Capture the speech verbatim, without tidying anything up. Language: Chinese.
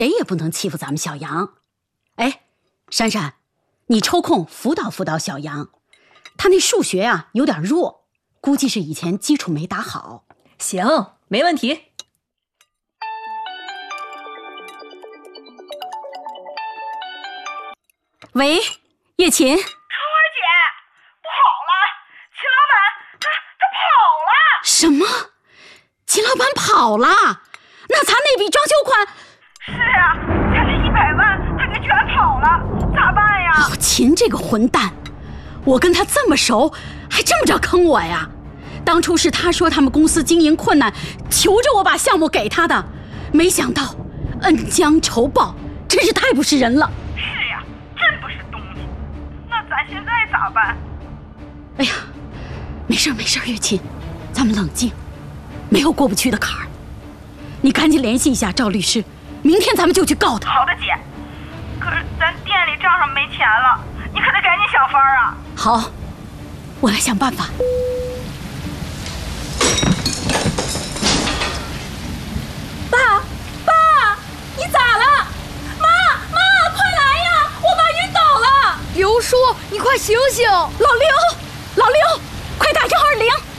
谁也不能欺负咱们小杨。哎，珊珊，你抽空辅导辅导小杨，他那数学啊有点弱，估计是以前基础没打好。 行，没问题。 喂，叶琴。 春儿姐，不好了，秦老板他他跑了。 什么？秦老板跑了？那咱那笔装修款？ 是啊，咱这一百万他给卷跑了，咋办呀？ 哦，秦这个混蛋，我跟他这么熟，还这么着坑我呀？当初是他说他们公司经营困难，求着我把项目给他的，没想到恩将仇报，真是太不是人了。 是呀，真不是东西。那咱现在咋办？ 哎呀，没事没事，月琴，咱们冷静，没有过不去的坎儿。你赶紧联系一下赵律师，明天咱们就去告他。 好的，姐。可是咱店里账上没钱了，你可得赶紧想法啊。 好，我来想办法。 爸，爸，你咋了？妈，妈，快来呀！我爸晕倒了。 刘叔，你快醒醒！ 老刘，老刘，快打一二零。